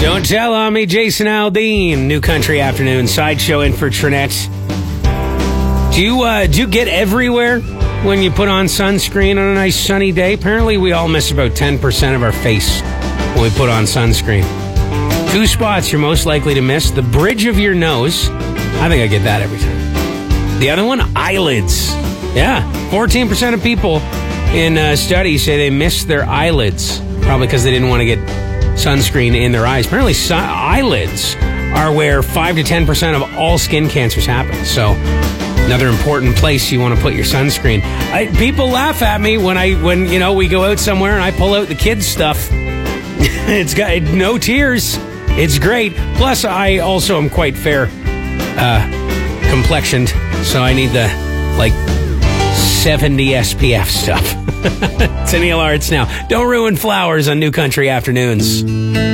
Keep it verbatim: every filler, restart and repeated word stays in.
Don't tell on me, Jason Aldean. New Country Afternoon Sideshow in for Trinette. Do you uh, do you get everywhere when you put on sunscreen on a nice sunny day? Apparently, we all miss about ten percent of our face when we put on sunscreen. Two spots you're most likely to miss: the bridge of your nose. I think I get that every time. The other one, eyelids. Yeah, fourteen percent of people in uh, studies say they miss their eyelids, probably because they didn't want to get sunscreen in their eyes. Apparently, su- eyelids are where five to ten percent of all skin cancers happen. So, another important place you want to put your sunscreen. I, people laugh at me when I, when you know, we go out somewhere and I pull out the kids' stuff. It's got no tears. It's great. Plus, I also am quite fair uh, complexioned, so I need the like seventy S P F stuff. It's Neil Arts now. Don't ruin flowers on New Country Afternoons.